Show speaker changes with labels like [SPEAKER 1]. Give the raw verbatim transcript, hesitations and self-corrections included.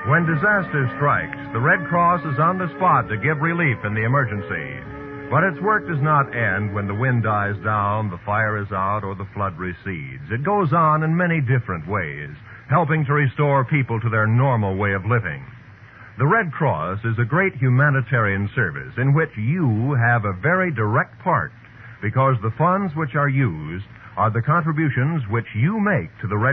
[SPEAKER 1] When disaster strikes, the Red Cross is on the spot to give relief in the emergency. But its work does not end when the wind dies down, the fire is out, or the flood recedes. It goes on in many different ways, helping to restore people to their normal way of living. The Red Cross is a great humanitarian service in which you have a very direct part, because the funds which are used are the contributions which you make to the Red